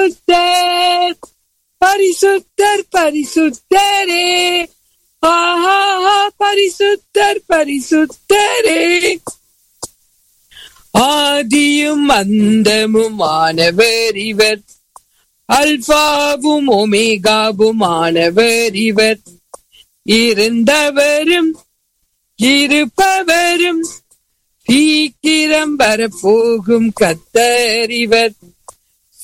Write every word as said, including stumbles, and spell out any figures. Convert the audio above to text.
பரிசுத்தர் பரிசுத்தர் பரிசுத்தரே, ஆஹா பரிசுத்தர் பரிசுத்தரே. ஆதியும் அந்தமுமானவர் இவர், அல்பாவும் ஒமேகாவுமானவர் இவர். இருந்தவரும் இருப்பவரும் சீக்கிரம் வரப்போகும் கர்த்தர் இவர்.